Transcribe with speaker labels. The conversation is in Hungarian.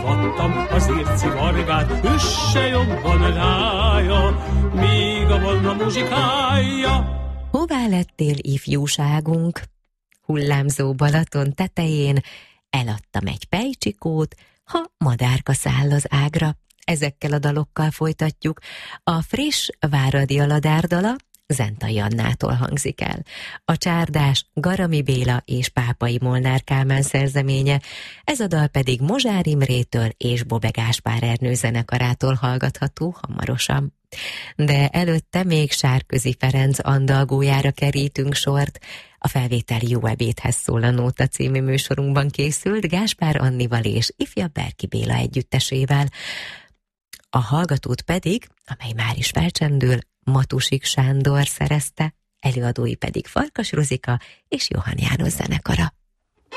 Speaker 1: adtam az érci vargát, üsse jobban rája, míg a volna muzsikája.
Speaker 2: Hová lettél, ifjúságunk? Hullámzó Balaton tetején eladtam egy pejcsikót, ha madárka száll az ágra. Ezekkel a dalokkal folytatjuk. A friss Váradi Aladár dala Zentai Annától hangzik el. A csárdás Garami Béla és Pápai Molnár Kálmán szerzeménye, ez a dal pedig Mozsár Imrétől és Bobbe Gáspár Ernő zenekarától hallgatható hamarosan. De előtte még Sárközi Ferenc andalgójára kerítünk sort. A felvétel Jó ebédhez szól a Nóta című műsorunkban készült Gáspár Annival és ifjabb Berki Béla együttesével. A hallgatót pedig, amely már is felcsendül, Matusik Sándor szerezte, előadói pedig Farkas Rozika és Johann János zenekara.